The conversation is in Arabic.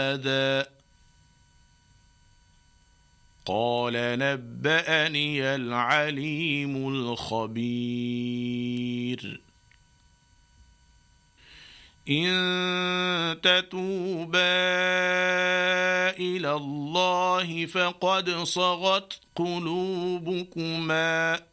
هذا قال نبأني العليم الخبير إن تتوبا إلى الله فقد صغت قلوبكما